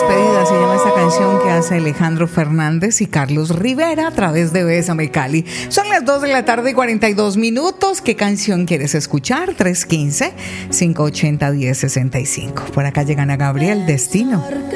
despedida se llama esta canción que hace Alejandro Fernández y Carlos Rivera a través de Bésame Cali. Son las 2 de la tarde y 42 minutos. ¿Qué canción quieres escuchar? 315-580-1065. Por acá llegan a Gabriel Destino.